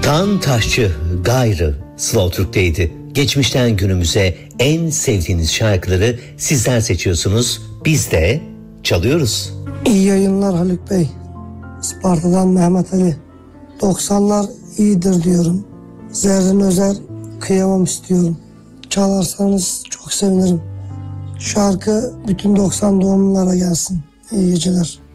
Kaan Taşçı Gayrı Slow Türk'teydi. Geçmişten günümüze en sevdiğiniz şarkıları sizler seçiyorsunuz. Biz de çalıyoruz. İyi yayınlar Haluk Bey. Isparta'dan Mehmet Ali. 90'lar iyidir diyorum. Zerrin Özer Kıyamam istiyorum. Çalarsanız çok sevinirim. Şarkı bütün 90 doğumlulara gelsin. İyi geceler.